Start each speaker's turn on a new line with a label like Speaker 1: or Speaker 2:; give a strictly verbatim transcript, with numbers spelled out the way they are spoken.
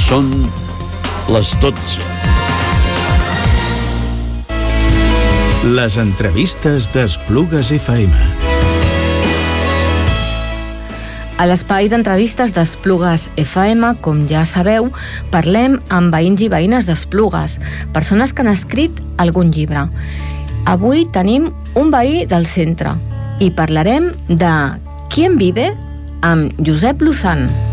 Speaker 1: Són les dotze.
Speaker 2: Les entrevistes d'Esplugues F M.
Speaker 3: A l'espai d'entrevistes d'Esplugues F M, com ja sabeu, parlem amb veïns i veïnes d'Esplugues, persones que han escrit algun llibre. Avui tenim un veí del centre i parlarem de Qui en vive amb Josep Luzán.